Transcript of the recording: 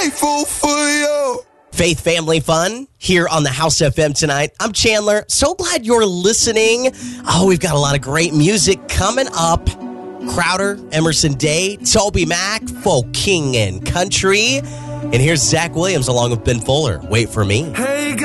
Grateful for you. Faith Family Fun here on the House FM tonight. I'm Chandler. So glad you're listening. Oh, we've got a lot of great music coming up. Crowder, Emerson Day, Toby Mac, folk, king, and country. And here's Zach Williams along with Ben Fuller. Wait for me. Hey,